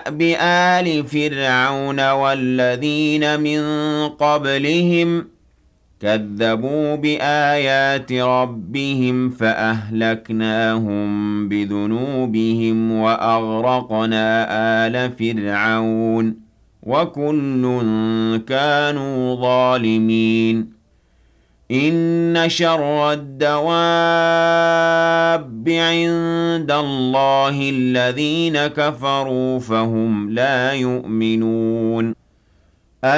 كدأب آل فرعون والذين من قبلهم كذبوا بآيات ربهم فأهلكناهم بذنوبهم وأغرقنا آل فرعون وكل كانوا ظالمين إن شر الدواب عند الله الذين كفروا فهم لا يؤمنون